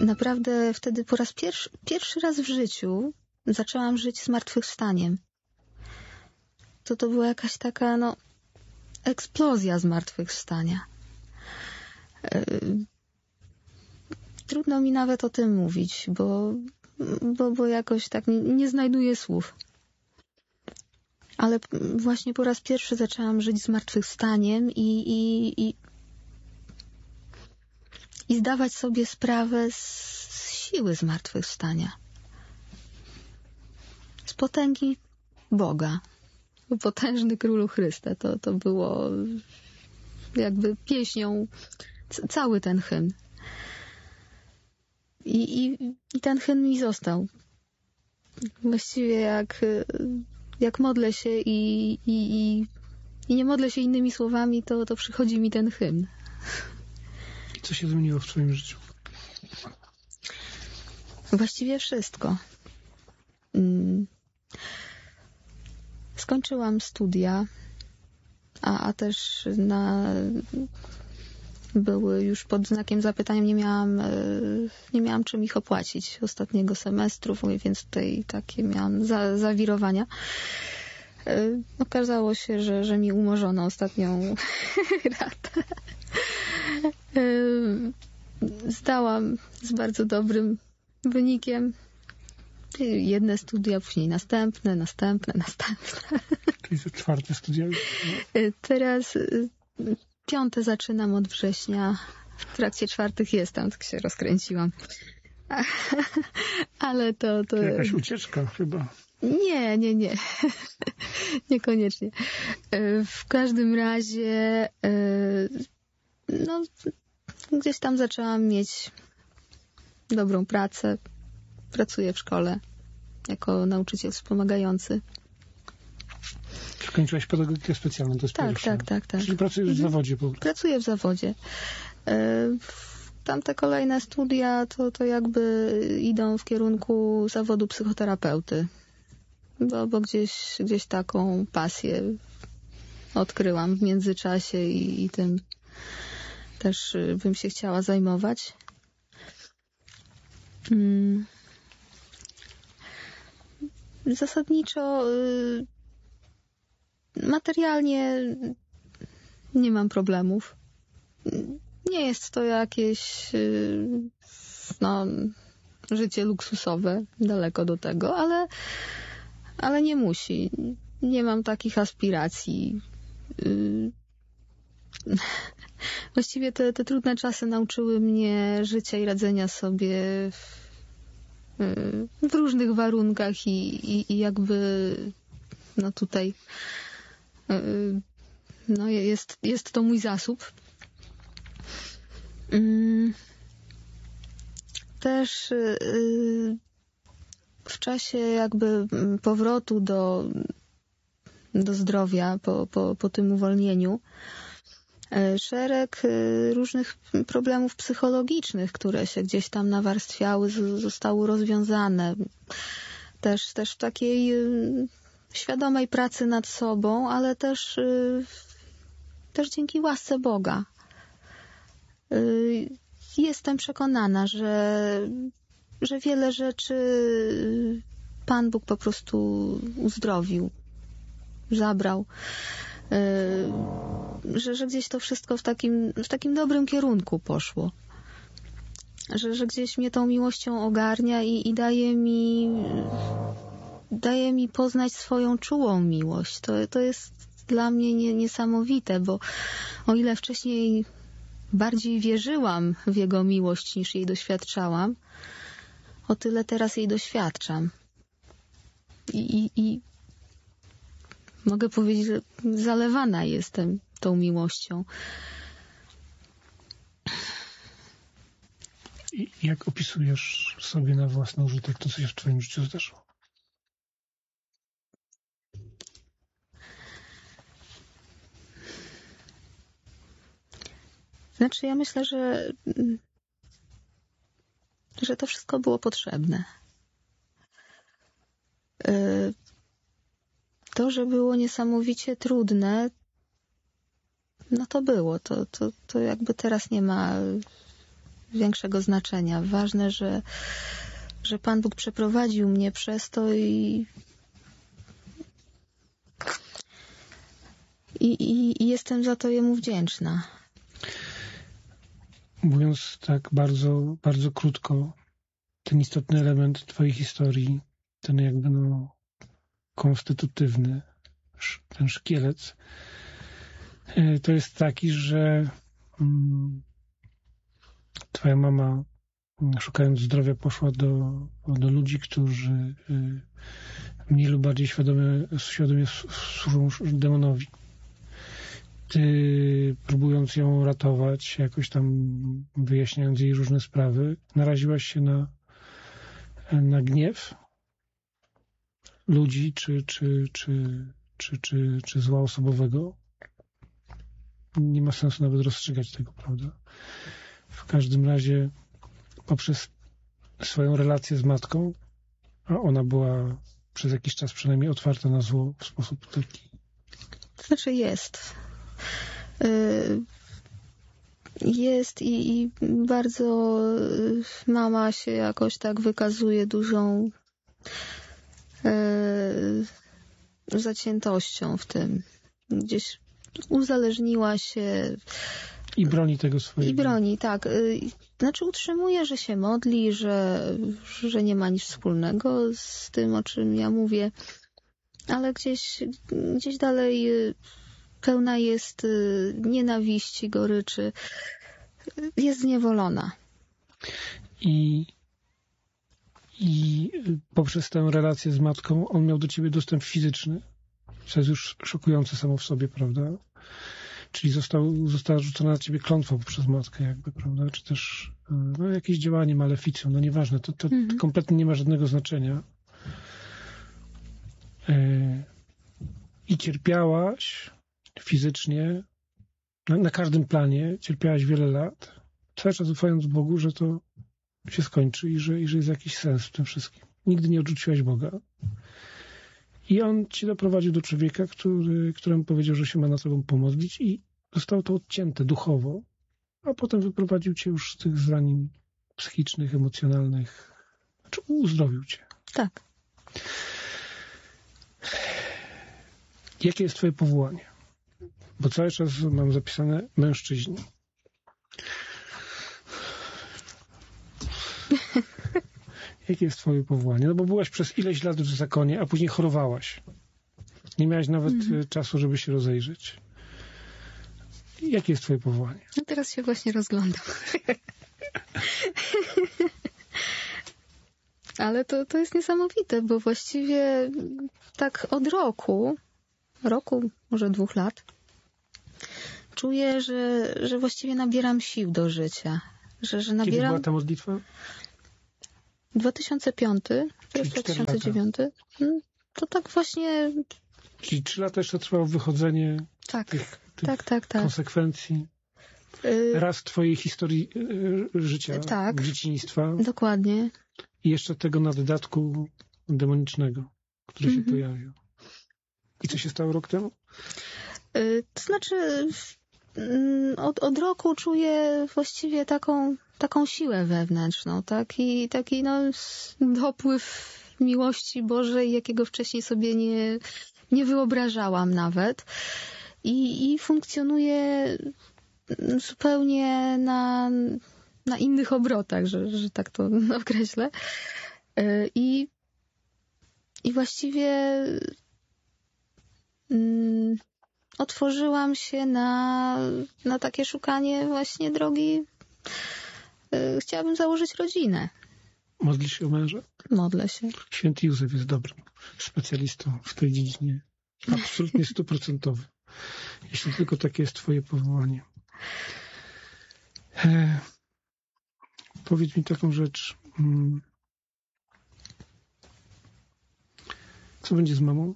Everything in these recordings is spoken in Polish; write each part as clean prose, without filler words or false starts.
naprawdę wtedy po raz pierwszy raz w życiu zaczęłam żyć zmartwychwstaniem. To była jakaś taka, eksplozja zmartwychwstania. Trudno mi nawet o tym mówić, bo jakoś tak nie znajduję słów. Ale właśnie po raz pierwszy zaczęłam żyć zmartwychwstaniem i zdawać sobie sprawę z siły zmartwychwstania. Z potęgi Boga. Potężny Królu Chryste. To było jakby pieśnią cały ten hymn. I ten hymn mi został. Właściwie jak modlę się i nie modlę się innymi słowami, to przychodzi mi ten hymn. Co się zmieniło w twoim życiu? Właściwie wszystko. Skończyłam studia, a też były już pod znakiem zapytania, nie miałam czym ich opłacić ostatniego semestru, więc tutaj takie miałam zawirowania. Okazało się, że mi umorzono ostatnią ratę. Zdałam z bardzo dobrym wynikiem. Jedne studia, później następne. Czyli to 4 studia? Teraz 5 zaczynam od września. W trakcie 4 jestem, tak się rozkręciłam. Ale to jakaś ucieczka chyba. Nie. Niekoniecznie. W każdym razie gdzieś tam zaczęłam mieć dobrą pracę. Pracuję w szkole jako nauczyciel wspomagający. Skończyłaś pedagogikę specjalną, to jest pierwsze. Tak. Czyli pracujesz w zawodzie? Pracuję w zawodzie. Tamte kolejne studia to jakby idą w kierunku zawodu psychoterapeuty. Bo gdzieś taką pasję odkryłam w międzyczasie i tym też bym się chciała zajmować. Zasadniczo materialnie nie mam problemów. Nie jest to jakieś życie luksusowe, daleko do tego, ale nie musi. Nie mam takich aspiracji. Właściwie te trudne czasy nauczyły mnie życia i radzenia sobie w różnych warunkach i jakby tutaj jest to mój zasób. Też w czasie jakby powrotu do zdrowia po tym uwolnieniu szereg różnych problemów psychologicznych, które się gdzieś tam nawarstwiały, zostały rozwiązane. Też w takiej świadomej pracy nad sobą, ale też dzięki łasce Boga. Jestem przekonana, że wiele rzeczy Pan Bóg po prostu uzdrowił, zabrał. Że gdzieś to wszystko w takim dobrym kierunku poszło. Że gdzieś mnie tą miłością ogarnia i daje mi poznać swoją czułą miłość. To jest dla mnie niesamowite, bo o ile wcześniej bardziej wierzyłam w Jego miłość niż jej doświadczałam, o tyle teraz jej doświadczam. I mogę powiedzieć, że zalewana jestem tą miłością. I jak opisujesz sobie na własny użytek to, co się w twoim życiu zdarzyło? Znaczy, ja myślę, że to wszystko było potrzebne. To, że było niesamowicie trudne, to było. To jakby teraz większego znaczenia. Ważne, że Pan Bóg przeprowadził mnie przez to i jestem za to Jemu wdzięczna. Mówiąc tak bardzo, bardzo krótko, ten istotny element twojej historii, ten jakby konstytutywny, ten szkielet, to jest taki, że twoja mama, szukając zdrowia, poszła do ludzi, którzy mniej lub bardziej świadomie służą demonowi. Ty, próbując ją ratować, jakoś tam wyjaśniając jej różne sprawy, naraziłaś się na gniew ludzi czy zła osobowego. Nie ma sensu nawet rozstrzygać tego, prawda? W każdym razie poprzez swoją relację z matką, a ona była przez jakiś czas przynajmniej otwarta na zło w sposób taki. To znaczy jest. Jest i bardzo mama się jakoś tak wykazuje dużą zaciętością w tym. Gdzieś uzależniła się. I broni tego swojego. I broni, tak. Znaczy utrzymuje, że się modli, że nie ma nic wspólnego z tym, o czym ja mówię, ale gdzieś dalej pełna jest nienawiści, goryczy. Jest zniewolona. I poprzez tę relację z matką on miał do ciebie dostęp fizyczny, co jest już szokujące samo w sobie, prawda? Czyli została rzucona na ciebie klątwa poprzez matkę jakby, prawda? Czy też jakieś działanie maleficją, nieważne. To kompletnie nie ma żadnego znaczenia. I cierpiałaś fizycznie, na każdym planie, cierpiałaś wiele lat, cały czas ufając Bogu, że to się skończy i że jest jakiś sens w tym wszystkim. Nigdy nie odrzuciłaś Boga. I on ci doprowadził do człowieka, któremu powiedział, że się ma na tobą pomodlić i zostało to odcięte duchowo, a potem wyprowadził cię już z tych zranień psychicznych, emocjonalnych. Znaczy uzdrowił cię. Tak. Jakie jest twoje powołanie? Bo cały czas mam zapisane mężczyźni. Jakie jest twoje powołanie? No bo byłaś przez ileś lat w zakonie, a później chorowałaś. Nie miałaś nawet czasu, żeby się rozejrzeć. Jakie jest twoje powołanie? No teraz się właśnie rozglądam. Ale to jest niesamowite, bo właściwie tak od roku, może 2 lat, czuję, że właściwie nabieram sił do życia. Że nabieram... Kiedy była ta modlitwa? 2005, teraz 2009. To tak właśnie... Czyli 3 lata jeszcze trwało wychodzenie tych konsekwencji. Raz twojej historii życia, dzieciństwa. Dokładnie. I jeszcze tego naddatku demonicznego, który się pojawił. I co się stało rok temu? To znaczy od roku czuję właściwie taką siłę wewnętrzną, taki dopływ miłości Bożej, jakiego wcześniej sobie nie wyobrażałam nawet. I funkcjonuje zupełnie na innych obrotach, że tak to określę. I właściwie otworzyłam się na takie szukanie właśnie drogi. Chciałabym założyć rodzinę. Modlisz się o męża? Modlę się. Święty Józef jest dobrym specjalistą w tej dziedzinie. Absolutnie 100%. Jeśli tylko takie jest twoje powołanie. Powiedz mi taką rzecz. Co będzie z mamą?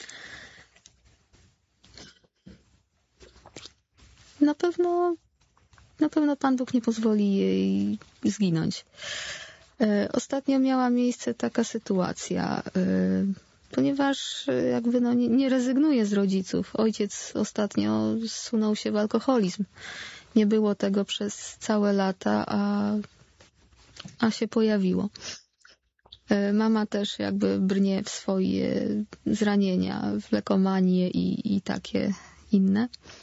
Na pewno Pan Bóg nie pozwoli jej zginąć. Ostatnio miała miejsce taka sytuacja, ponieważ jakby nie rezygnuje z rodziców. Ojciec ostatnio zsunął się w alkoholizm Nie było tego przez całe lata, a się pojawiło. Mama też jakby brnie w swoje zranienia, w lekomanię i takie inne.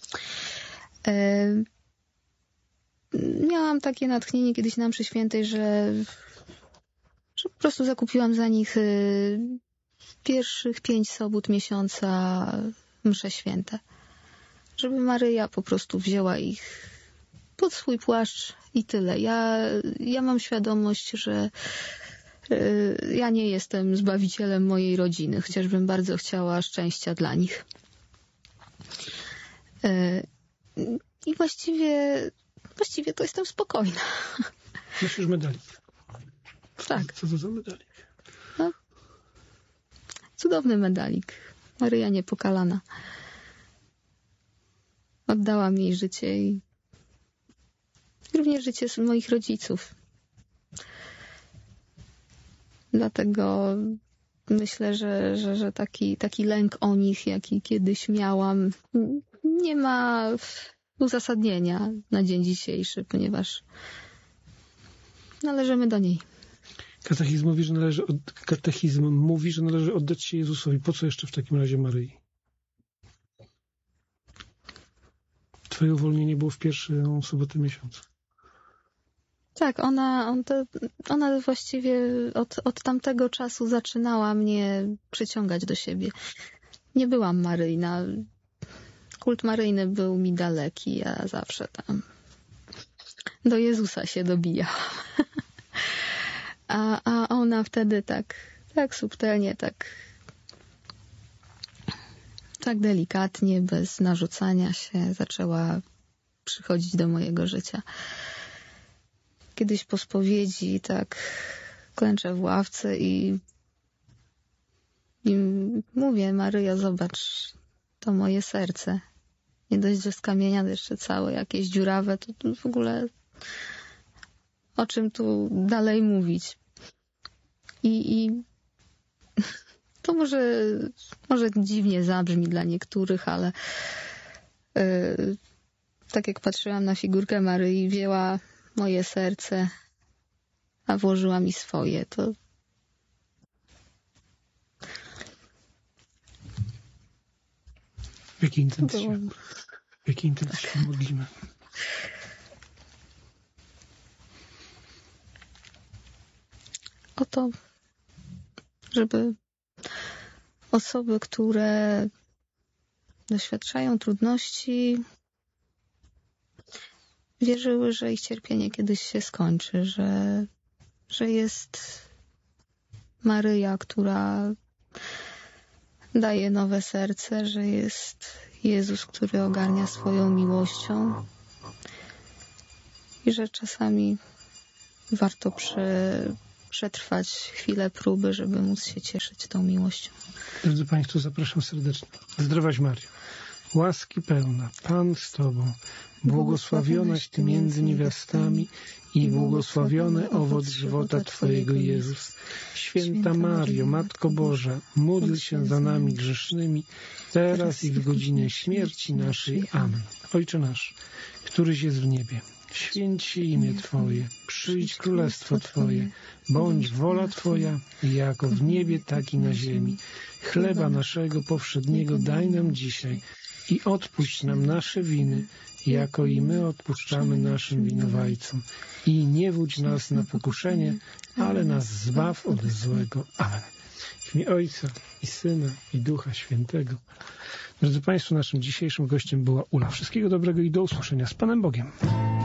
Miałam takie natchnienie kiedyś na mszy świętej, że po prostu zakupiłam za nich pierwszych 5 sobót miesiąca msze święte. Żeby Maryja po prostu wzięła ich pod swój płaszcz i tyle. Ja mam świadomość, że ja nie jestem zbawicielem mojej rodziny, chociażbym bardzo chciała szczęścia dla nich. I właściwie to jestem spokojna. Nosisz medalik. Tak. Co to za medalik? No, cudowny medalik. Maryja Niepokalana. Oddałam jej życie i również życie moich rodziców. Dlatego myślę, że taki lęk o nich, jaki kiedyś miałam, nie ma uzasadnienia na dzień dzisiejszy, ponieważ należymy do niej. Katechizm mówi, że należy oddać się Jezusowi. Po co jeszcze w takim razie Maryi? Twoje uwolnienie było w pierwszą sobotę miesiąca. Tak, ona właściwie od tamtego czasu zaczynała mnie przyciągać do siebie. Nie byłam maryjna. Kult maryjny był mi daleki. Ja zawsze tam do Jezusa się dobijałam. A ona wtedy tak subtelnie, tak delikatnie, bez narzucania się zaczęła przychodzić do mojego życia. Kiedyś po spowiedzi tak klęczę w ławce i mówię: Maryjo, zobacz, to moje serce. Nie dość, że z kamienia, to jeszcze całe jakieś dziurawe, to w ogóle o czym tu dalej mówić. I to może dziwnie zabrzmi dla niektórych, ale tak jak patrzyłam na figurkę Maryi, wzięła moje serce, a włożyła mi swoje, to w jakiej intencji się modlimy? O to, żeby osoby, które doświadczają trudności, wierzyły, że ich cierpienie kiedyś się skończy, że jest Maryja, która daje nowe serce, że jest Jezus, który ogarnia swoją miłością i że czasami warto przetrwać chwilę próby, żeby móc się cieszyć tą miłością. Drodzy Państwo, zapraszam serdecznie. Zdrowaś Maryjo, łaski pełna, Pan z Tobą, błogosławionaś Ty między niewiastami i błogosławiony owoc żywota Twojego Jezus. Święta Mario, Matko Boża, módl się za nami grzesznymi, teraz i w godzinę śmierci naszej. Amen. Ojcze nasz, któryś jest w niebie, święć się imię Twoje, przyjdź królestwo Twoje, bądź wola Twoja, jako w niebie, tak i na ziemi. Chleba naszego powszedniego daj nam dzisiaj i odpuść nam nasze winy, jako i my odpuszczamy naszym winowajcom. I nie wódź nas na pokuszenie, ale nas zbaw od złego. Amen. W imię Ojca i Syna i Ducha Świętego. Drodzy Państwo, naszym dzisiejszym gościem była Ula. Wszystkiego dobrego i do usłyszenia z Panem Bogiem.